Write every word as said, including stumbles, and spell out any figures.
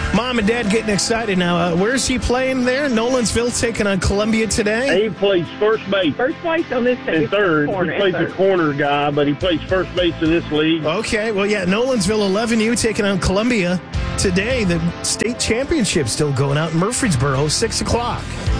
Mom and Dad getting excited now. Uh, where's he playing there? Nolensville taking on Columbia today? He plays first base. First place on this team. And third. Corner, he plays third. the corner guy, but he plays first base in this league. Okay, well, yeah, Nolensville eleven U taking on Columbia today. The state championship still going out in Murfreesboro, six o'clock.